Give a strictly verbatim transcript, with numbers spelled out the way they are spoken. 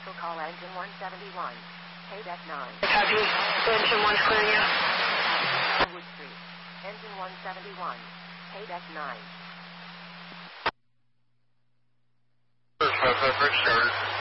Vehicle call engine one seventy-one. K deck nine. Copy. Engine one's clear, yeah. Wood Street. Engine one seventy-one. K deck nine. First, first, first, started.